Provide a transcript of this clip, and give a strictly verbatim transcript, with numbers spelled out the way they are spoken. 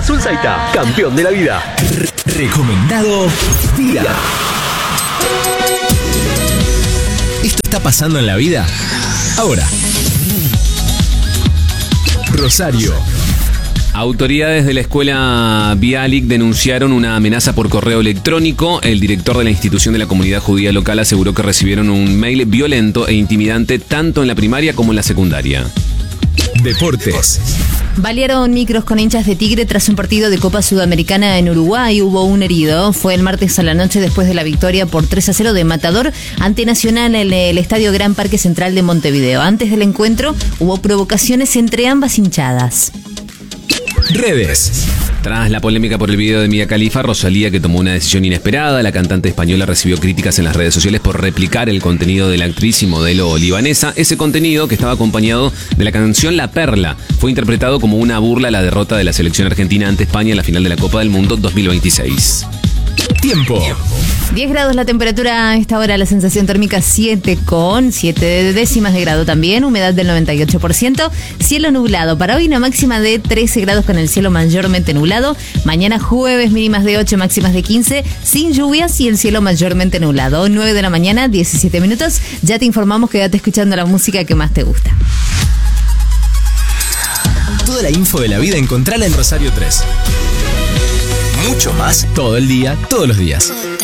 Azul Saita, campeón de la vida. Recomendado día. ¿Esto está pasando en la vida? Ahora. Rosario. Autoridades de la escuela Bialik denunciaron una amenaza por correo electrónico. El director de la institución de la comunidad judía local aseguró que recibieron un mail violento e intimidante tanto en la primaria como en la secundaria. Deportes. Balearon micros con hinchas de Tigre tras un partido de Copa Sudamericana en Uruguay. Hubo un herido. Fue el martes a la noche después de la victoria por tres a cero de Matador ante Nacional en el Estadio Gran Parque Central de Montevideo. Antes del encuentro hubo provocaciones entre ambas hinchadas. Redes. Tras la polémica por el video de Mia Khalifa, Rosalía, que tomó una decisión inesperada, la cantante española recibió críticas en las redes sociales por replicar el contenido de la actriz y modelo libanesa. Ese contenido, que estaba acompañado de la canción La Perla, fue interpretado como una burla a la derrota de la selección argentina ante España en la final de la Copa del Mundo dos mil veintiséis. Tiempo. diez grados la temperatura a esta hora, la sensación térmica siete con siete décimas de grado también, humedad del noventa y ocho por ciento, cielo nublado. Para hoy una máxima de trece grados con el cielo mayormente nublado. Mañana jueves mínimas de ocho, máximas de quince, sin lluvias y el cielo mayormente nublado. nueve de la mañana, diecisiete minutos. Ya te informamos, quédate escuchando la música que más te gusta. Toda la info de la vida encontrala en Rosario tres. Mucho más todo el día, todos los días.